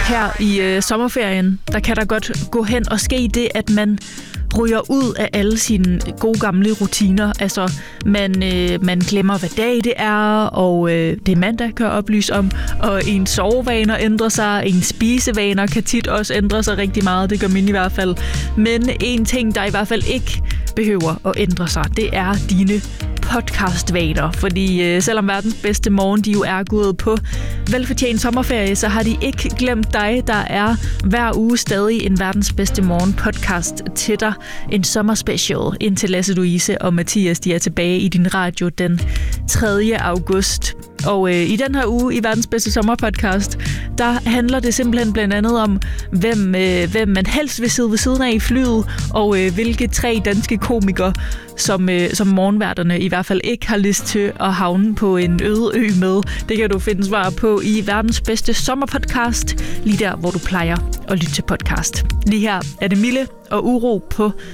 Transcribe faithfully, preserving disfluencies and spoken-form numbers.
her i øh, sommerferien, der kan der godt gå hen og ske det, at man ryger ud af alle sine gode gamle rutiner. Altså, man, øh, man glemmer, hvad dag det er, og øh, det er mandag, kan jeg oplyse om, og ens sovevaner ændrer sig, ens spisevaner kan tit også ændre sig rigtig meget, det gør mine i hvert fald. Men en ting, der i hvert fald ikke behøver at ændre sig, det er dine podcastvaner, fordi øh, selvom verdens bedste morgen, de jo er gået på velfortjent sommerferie, så har de ikke glemt dig. Der er hver uge stadig en verdens bedste morgen podcast til dig. En sommerspecial, indtil Lasse Louise og Mathias, de er tilbage i din radio den tredje august. Og øh, i den her uge i verdens bedste sommerpodcast, der handler det simpelthen blandt andet om, hvem, øh, hvem man helst vil sidde ved siden af i flyet, og øh, hvilke tre danske komikere, som, øh, som morgenværterne i hvert fald ikke har lyst til at havne på en øde ø med. Det kan du finde svar på i verdens bedste sommerpodcast, lige der, hvor du plejer at lytte til podcast. Lige her er det Mille og Uro på